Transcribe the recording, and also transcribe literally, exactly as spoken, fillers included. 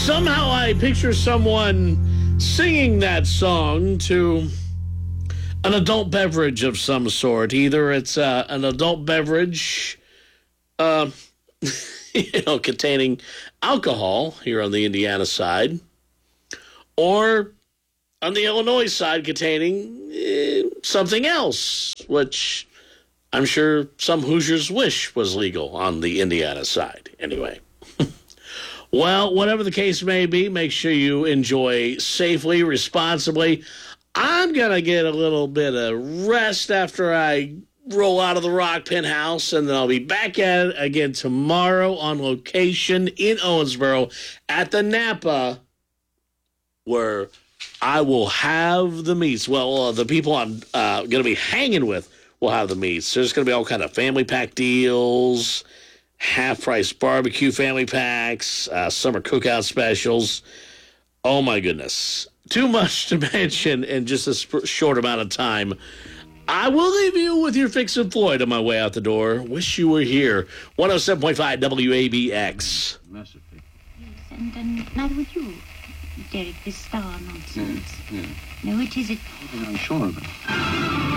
somehow I picture someone singing that song to an adult beverage of some sort. Either it's uh, an adult beverage, uh, you know, containing alcohol here on the Indiana side, or on the Illinois side containing eh, something else, which I'm sure some Hoosiers wish was legal on the Indiana side. Anyway. Well, whatever the case may be, make sure you enjoy safely, responsibly. I'm going to get a little bit of rest after I roll out of the Rock Penthouse, and then I'll be back at it again tomorrow on location in Owensboro at the Napa, where I will have the meats. Well, uh, the people I'm uh, going to be hanging with will have the meats. There's going to be all kind of family pack deals, half-price barbecue family packs, uh, summer cookout specials. Oh, my goodness. Too much to mention in just a sp- short amount of time. I will leave you with your Fix and Floyd on my way out the door. Wish you were here. one oh seven point five W A B X. Yes, and, and neither would you, Derek, this star nonsense. Yes, yes. No, it isn't. I'm sure of it.